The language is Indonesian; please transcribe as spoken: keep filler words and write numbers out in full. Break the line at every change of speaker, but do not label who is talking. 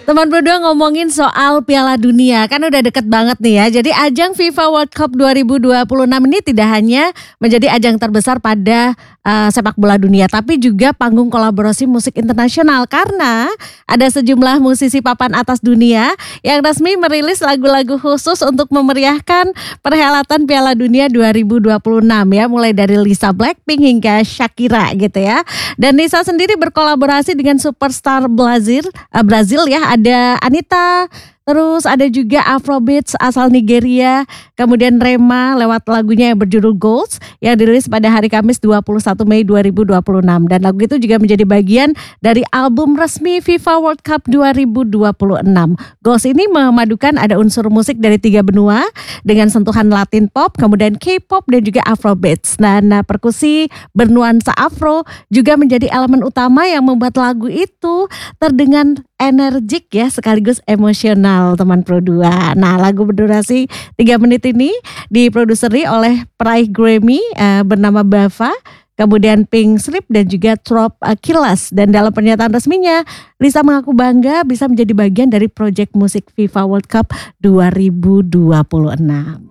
Teman berdua ngomongin soal Piala Dunia, kan udah deket banget nih ya. Jadi ajang FIFA World Cup dua ribu dua puluh enam ini tidak hanya menjadi ajang terbesar pada uh, sepak bola dunia, tapi juga panggung kolaborasi musik internasional. Karena ada sejumlah musisi papan atas dunia yang resmi merilis lagu-lagu khusus untuk memeriahkan perhelatan Piala Dunia dua ribu dua puluh enam ya. Mulai dari Lisa Blackpink hingga Shakira gitu ya. Dan Lisa sendiri berkolaborasi dengan superstar Brazil, uh, Brazil ya. Ada Anita, terus ada juga Afrobeats asal Nigeria, kemudian Rema lewat lagunya yang berjudul Goals yang dirilis pada hari Kamis dua puluh satu Mei dua ribu dua puluh enam, dan lagu itu juga menjadi bagian dari album resmi FIFA World Cup dua ribu dua puluh enam. Goals ini memadukan ada unsur musik dari tiga benua dengan sentuhan Latin pop, kemudian K-pop dan juga Afrobeats. Dan nah, perkusi bernuansa Afro juga menjadi elemen utama yang membuat lagu itu terdengar energik ya, sekaligus emosional teman Pro dua. Nah, lagu berdurasi tiga menit ini diproduseri oleh peraih Grammy uh, bernama Bava, kemudian Pink Slip dan juga Trop Killers. Dan dalam pernyataan resminya, Lisa mengaku bangga bisa menjadi bagian dari proyek musik FIFA World Cup dua ribu dua puluh enam.